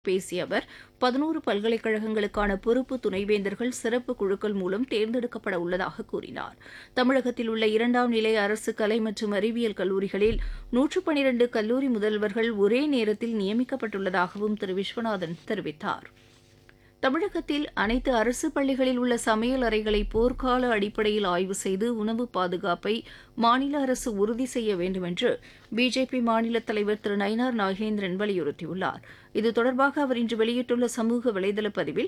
பேசிய அவர் 11 பல்கலைக்கழகங்களுக்கான பொறுப்பு துணைவேந்தர்கள் சிறப்பு குழுக்கள் மூலம் தேர்ந்தெடுக்கப்பட உள்ளதாக கூறினார். தமிழகத்தில் உள்ள 2ஆம் நிலை அரசு கலை மற்றும் அறிவியல் கல்லூரிகளில் 112 கல்லூரி முதல்வர்கள் ஒரே நேரத்தில் நியமிக்கப்பட்டுள்ளதாகவும் திரு விஸ்வநாதன் தெரிவித்தார். தமிழகத்தில் அனைத்து அரசு பள்ளிகளில் உள்ள சமையல் அறைகளை போர்க்கால அடிப்படையில் ஆய்வு செய்து உணவு பாதுகாப்பை மாநில அரசு உறுதி செய்ய வேண்டும் என்று பிஜேபி மாநில தலைவர் திரு நயினார் நாகேந்திரன் வலியுறுத்தியுள்ளார். இது தொடர்பாக அவர் இன்று வெளியிட்டுள்ள சமூக வலைதள பதிவில்,